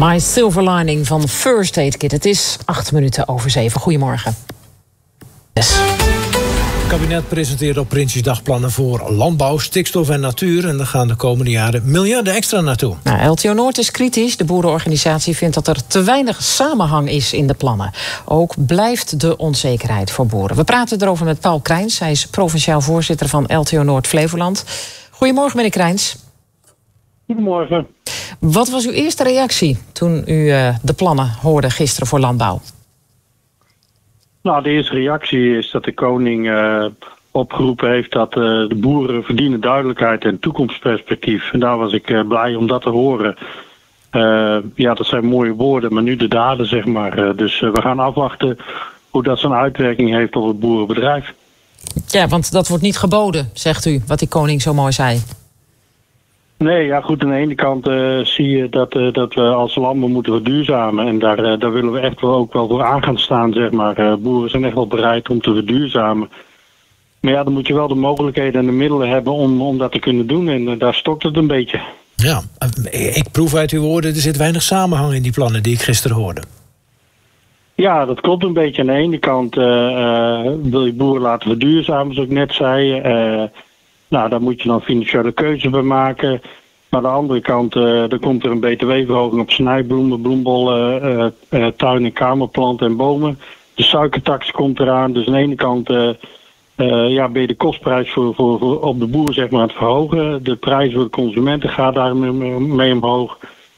My Silver Lining van First Aid Kit. Het is 7:08. Goedemorgen. Yes. Het kabinet presenteert op Prinsjesdag plannen voor landbouw, stikstof en natuur. En daar gaan de komende jaren miljarden extra naartoe. LTO Noord is kritisch. De boerenorganisatie vindt dat er te weinig samenhang is in de plannen. Ook blijft de onzekerheid voor boeren. We praten erover met Paul Krijns. Hij is provinciaal voorzitter van LTO Noord Flevoland. Goedemorgen, meneer Krijns. Goedemorgen. Wat was uw eerste reactie toen u de plannen hoorde gisteren voor landbouw? Nou, de eerste reactie is dat de koning opgeroepen heeft dat de boeren verdienen duidelijkheid en toekomstperspectief. En daar was ik blij om dat te horen. Ja, dat zijn mooie woorden, maar nu de daden, zeg maar. Dus we gaan afwachten hoe dat zo'n uitwerking heeft op het boerenbedrijf. Ja, want dat wordt niet geboden, zegt u, wat die koning zo mooi zei. Nee, ja goed, aan de ene kant zie je dat we als landbouw moeten verduurzamen. En daar willen we echt wel ook wel voor aan gaan staan, zeg maar. Boeren zijn echt wel bereid om te verduurzamen. Maar ja, dan moet je wel de mogelijkheden en de middelen hebben om dat te kunnen doen. En daar stokt het een beetje. Ja, ik proef uit uw woorden, er zit weinig samenhang in die plannen die ik gisteren hoorde. Ja, dat klopt een beetje. Aan de ene kant wil je boeren laten verduurzamen, zoals ik net zei. Nou, daar moet je dan financiële keuzes bij maken. Maar aan de andere kant, er komt er een btw-verhoging op snijbloemen, bloembollen, tuin- en kamerplanten en bomen. De suikertax komt eraan. Dus aan de ene kant ben je de kostprijs voor op de boer zeg maar, aan het verhogen. De prijs voor de consumenten gaat daarmee omhoog.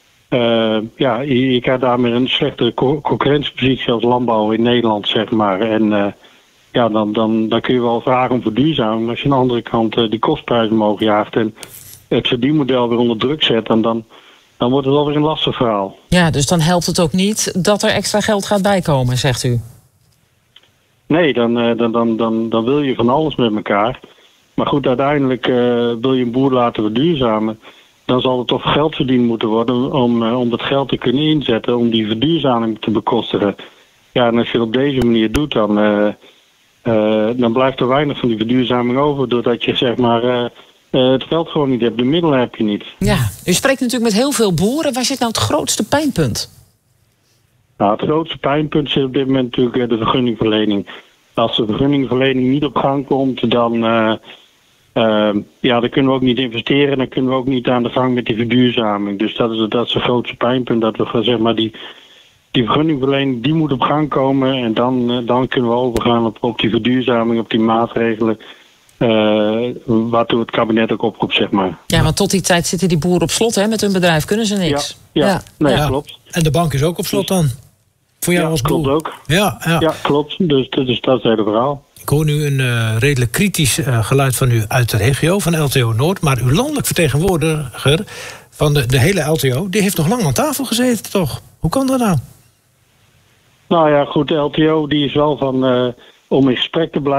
Je krijgt daarmee een slechte concurrentiepositie als landbouw in Nederland, zeg maar. En dan kun je wel vragen om verduurzaming. Maar als je aan de andere kant die kostprijzen omhoog jaagt en het verdienmodel weer onder druk zet, dan wordt het wel weer een lastig verhaal. Ja, dus dan helpt het ook niet dat er extra geld gaat bijkomen, zegt u? Nee, dan wil je van alles met elkaar. Maar goed, uiteindelijk wil je een boer laten verduurzamen. Dan zal er toch geld verdiend moeten worden om dat geld te kunnen inzetten, om die verduurzaming te bekostigen. Ja, en als je het op deze manier doet, dan blijft er weinig van die verduurzaming over, doordat je zeg maar het geld gewoon niet hebt, de middelen heb je niet. Ja, u spreekt natuurlijk met heel veel boeren. Waar zit nou het grootste pijnpunt? Nou, het grootste pijnpunt zit op dit moment natuurlijk de vergunningverlening. Als de vergunningverlening niet op gang komt, dan kunnen we ook niet investeren. Dan kunnen we ook niet aan de gang met die verduurzaming. Dus dat is het grootste pijnpunt, dat we zeg maar die vergunningverlening die moet op gang komen. En dan kunnen we overgaan op die verduurzaming, op die maatregelen. Waartoe het kabinet ook oproept, zeg maar. Ja, want tot die tijd zitten die boeren op slot, hè? Met hun bedrijf kunnen ze niks. Ja, klopt. En de bank is ook op slot dan? Voor jou als boer? Klopt ook. Ja, klopt. Dus dat is het hele verhaal. Ik hoor nu een redelijk kritisch geluid van u uit de regio, van LTO Noord. Maar uw landelijk vertegenwoordiger van de hele LTO, die heeft nog lang aan tafel gezeten, toch? Hoe kan dat nou? Nou ja, goed, de LTO die is wel van om in gesprek te blijven.